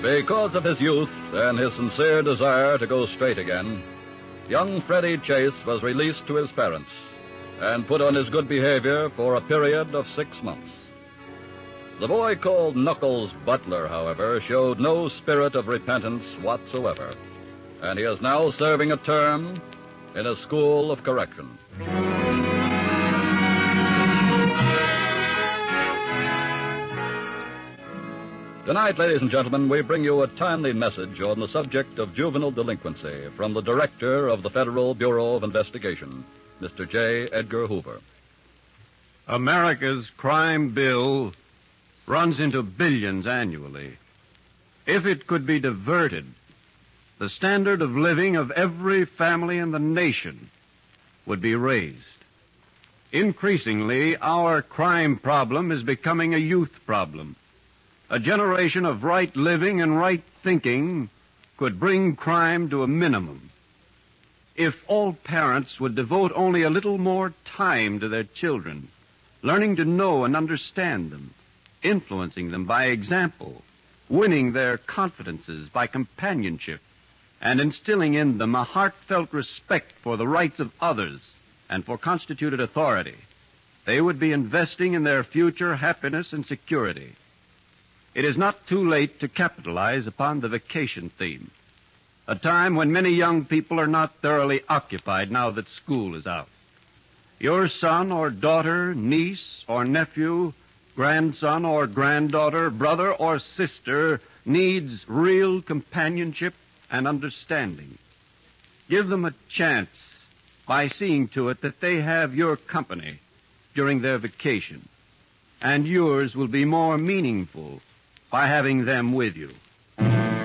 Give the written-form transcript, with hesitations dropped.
Because of his youth and his sincere desire to go straight again, young Freddie Chase was released to his parents and put on his good behavior for a period of 6 months. The boy called Knuckles Butler, however, showed no spirit of repentance whatsoever, and he is now serving a term in a school of correction. Tonight, ladies and gentlemen, we bring you a timely message on the subject of juvenile delinquency from the Director of the Federal Bureau of Investigation, Mr. J. Edgar Hoover. America's crime bill runs into billions annually. If it could be diverted, the standard of living of every family in the nation would be raised. Increasingly, our crime problem is becoming a youth problem. A generation of right living and right thinking could bring crime to a minimum. If all parents would devote only a little more time to their children, learning to know and understand them, influencing them by example, winning their confidences by companionship, and instilling in them a heartfelt respect for the rights of others and for constituted authority, they would be investing in their future happiness and security. It is not too late to capitalize upon the vacation theme, a time when many young people are not thoroughly occupied now that school is out. Your son or daughter, niece or nephew, grandson or granddaughter, brother or sister needs real companionship and understanding. Give them a chance by seeing to it that they have your company during their vacation, and yours will be more meaningful by having them with you.